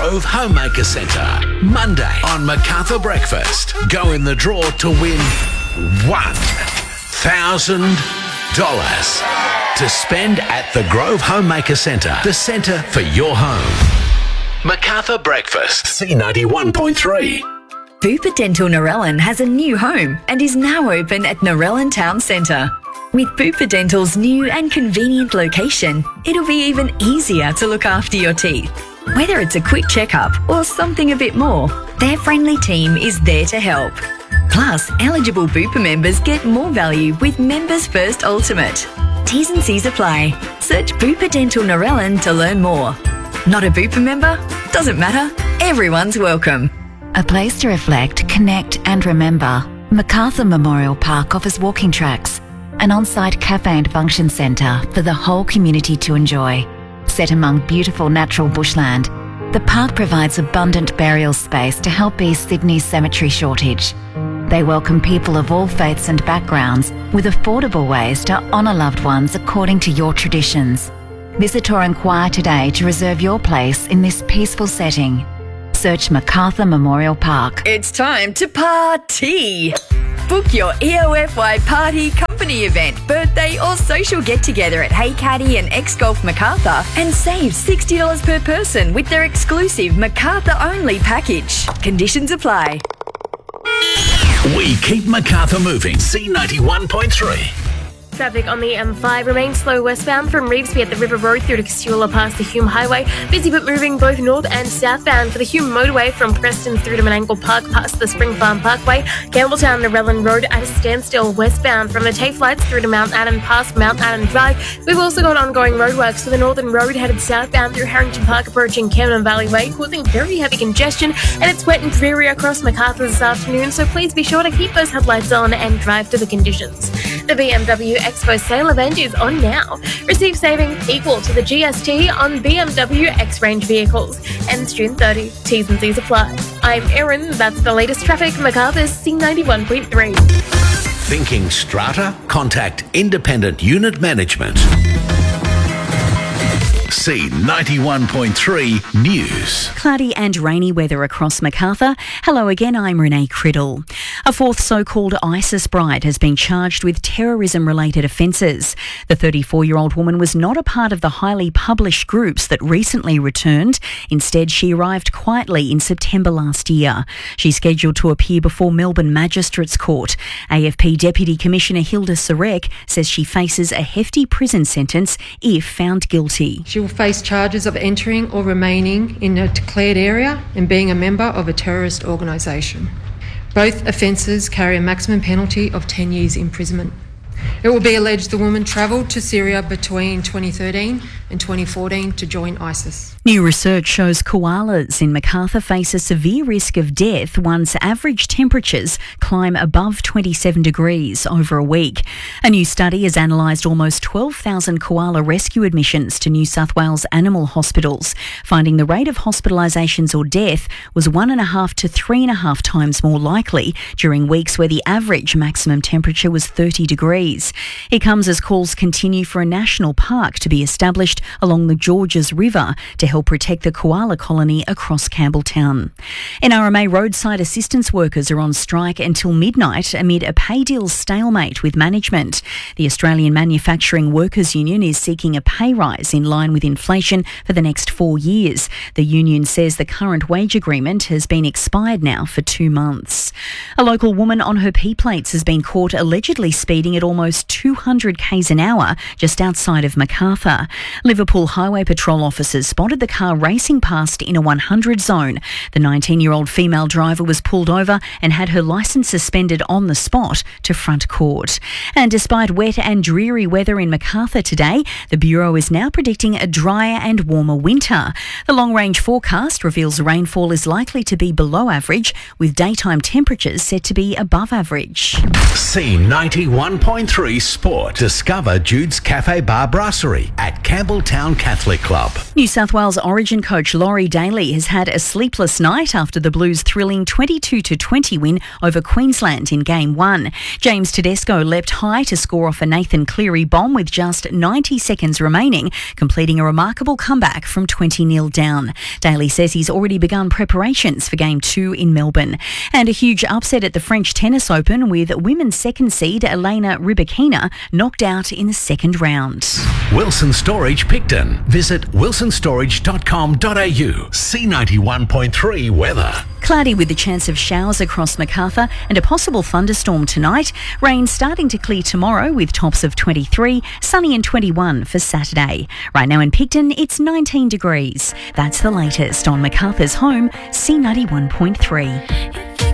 Grove Homemaker Centre. Monday on MacArthur Breakfast. Go in the draw to win $1,000 to spend at the Grove Homemaker Centre, the centre for your home. MacArthur Breakfast, C91.3. Bupa Dental Narellan has a new home and is now open at Narellan Town Centre. With Bupa Dental's new and convenient location, it'll be even easier to look after your teeth. Whether it's a quick checkup or something a bit more, their friendly team is there to help. Plus, eligible Bupa members get more value with Members First Ultimate. T's and C's apply. Search Bupa Dental Narellan to learn more. Not a Bupa member? Doesn't matter. Everyone's welcome. A place to reflect, connect and remember. MacArthur Memorial Park offers walking tracks, an on-site cafe and function centre for the whole community to enjoy. Set among beautiful natural bushland, the park provides abundant burial space to help ease Sydney's cemetery shortage. They welcome people of all faiths and backgrounds with affordable ways to honour loved ones according to your traditions. Visit or inquire today to reserve your place in this peaceful setting. Search MacArthur Memorial Park. It's time to party! Book your EOFY party, company event, birthday or social get-together at Hey Caddy and X-Golf MacArthur and save $60 per person with their exclusive MacArthur-only package. Conditions apply. We keep MacArthur moving. C91.3. Traffic on the M5 remains slow westbound from Revesby at the River Road through to Casula past the Hume Highway. Busy but moving both north and southbound for the Hume Motorway from Preston through to Menangle Park past the Spring Farm Parkway. Campbelltown Narellan Road at a standstill westbound from the TAFE lights through to Mount Adam past Mount Adam Drive. We've also got ongoing roadworks for the Northern Road headed southbound through Harrington Park approaching Camden Valley Way, causing very heavy congestion, and it's wet and dreary across MacArthur this afternoon, so please be sure to keep those headlights on and drive to the conditions. The BMW Expo sale event is on now. Receive savings equal to the GST on BMW X-Range vehicles. Ends June 30. T's and C's apply. I'm Erin. That's the latest traffic. MacArthur's C91.3. Thinking strata? Contact Independent Unit Management. C91.3 News. Cloudy and rainy weather across MacArthur. Hello again, I'm Renee Criddle. A fourth so-called ISIS bride has been charged with terrorism-related offences. The 34-year-old woman was not a part of the highly published groups that recently returned. Instead, she arrived quietly in September last year. She's scheduled to appear before Melbourne Magistrates Court. AFP Deputy Commissioner Hilda Sarek says she faces a hefty prison sentence if found guilty. She will face charges of entering or remaining in a declared area and being a member of a terrorist organisation. Both offences carry a maximum penalty of 10 years imprisonment. It will be alleged the woman travelled to Syria between 2013 and 2014 to join ISIS. New research shows koalas in MacArthur face a severe risk of death once average temperatures climb above 27 degrees over a week. A new study has analysed almost 12,000 koala rescue admissions to New South Wales animal hospitals, finding the rate of hospitalisations or death was 1.5 to 3.5 times more likely during weeks where the average maximum temperature was 30 degrees. It comes as calls continue for a national park to be established along the Georges River to help protect the koala colony across Campbelltown. NRMA roadside assistance workers are on strike until midnight amid a pay deal stalemate with management. The Australian Manufacturing Workers Union is seeking a pay rise in line with inflation for the next 4 years. The union says the current wage agreement has been expired now for 2 months. A local woman on her P-plates has been caught allegedly speeding at almost 200 k's an hour just outside of MacArthur. Liverpool Highway Patrol officers spotted the car racing past in a 100 zone. The 19-year-old female driver was pulled over and had her licence suspended on the spot to front court. And despite wet and dreary weather in MacArthur today, the Bureau is now predicting a drier and warmer winter. The long-range forecast reveals rainfall is likely to be below average, with daytime temperatures set to be above average. C91.3 Sport. Discover Jude's Cafe Bar Brasserie at Campbell Hilltown Catholic Club. New South Wales Origin coach Laurie Daly has had a sleepless night after the Blues' thrilling 22-20 win over Queensland in Game 1. James Tedesco leapt high to score off a Nathan Cleary bomb with just 90 seconds remaining, completing a remarkable comeback from 20-0 down. Daly says he's already begun preparations for Game 2 in Melbourne. And a huge upset at the French Tennis Open with women's second seed Elena Rybakina knocked out in the second round. Wilson Storage Picton. Visit wilsonstorage.com.au. C91.3 weather. Cloudy with the chance of showers across Macarthur and a possible thunderstorm tonight. Rain starting to clear tomorrow with tops of 23, sunny and 21 for Saturday. Right now in Picton, it's 19 degrees. That's the latest on Macarthur's home, C91.3.